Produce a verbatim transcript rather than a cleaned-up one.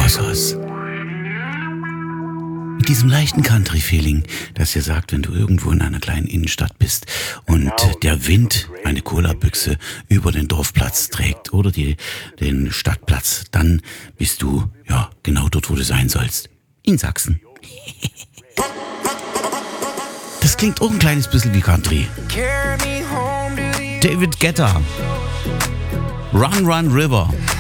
Wassers. Mit diesem leichten Country-Feeling, das dir sagt, wenn du irgendwo in einer kleinen Innenstadt bist und der Wind eine Cola-Büchse über den Dorfplatz trägt oder die, den Stadtplatz, dann bist du ja genau dort, wo du sein sollst. In Sachsen. Das klingt auch ein kleines bisschen wie Country. David Guetta. Run, Run, River.